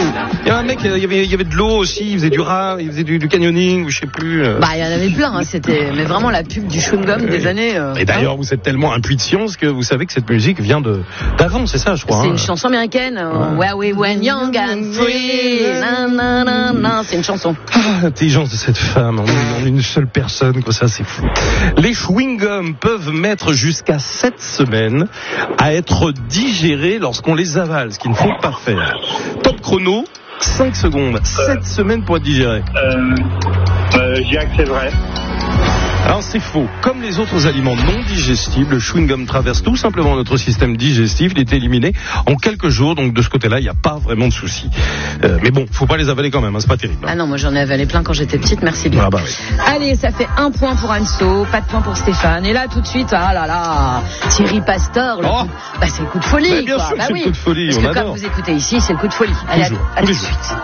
Il y a un mec, il y avait de l'eau aussi, il faisait du rat, il faisait du canyoning, ou je sais plus. Bah, il y en avait plein, hein, c'était mais vraiment la pub du chewing-gum des années. Et d'ailleurs, vous êtes tellement impuis de science que vous savez que cette musique vient d'avant, c'est ça, je crois. C'est une chanson américaine. Where we were young and free. C'est une chanson. L'intelligence de cette femme en une seule personne, quoi, ça c'est fou. Les chewing-gums peuvent mettre jusqu'à 7 semaines à être digérés lorsqu'on les avale, ce qu'il ne faut pas faire. Top chrono, 5 secondes, 7 semaines pour être digéré. Je dirais que c'est vrai. Alors c'est faux. Comme les autres aliments non digestibles, le chewing-gum traverse tout simplement notre système digestif. Il est éliminé en quelques jours, donc de ce côté-là, il n'y a pas vraiment de souci. Mais bon, faut pas les avaler quand même, hein, c'est pas terrible. Hein. Ah non, moi j'en ai avalé plein quand j'étais petite, merci bien. Ah bah oui. Allez, ça fait 1 point pour Anso, pas de point pour Stéphane. Et là, tout de suite, ah là là, Thierry Pastor, c'est le coup de folie. Mais bien quoi. sûr que c'est le coup de folie, Parce on que adore. comme vous écoutez ici, c'est le coup de folie. Allez, Toujours, à tout de tous les suite.